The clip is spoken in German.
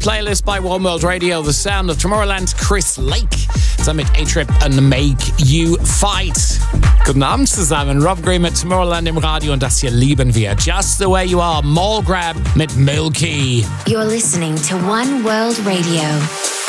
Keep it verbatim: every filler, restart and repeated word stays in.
Playlist bei One World Radio, The Sound of Tomorrowland, Chris Lake, zusammen mit A-Trip and Make You Fight. Guten Abend zusammen, Rob Green mit Tomorrowland im Radio und das hier lieben wir. Just the Way You Are, Mall Grab mit Milky. You're listening to One World Radio.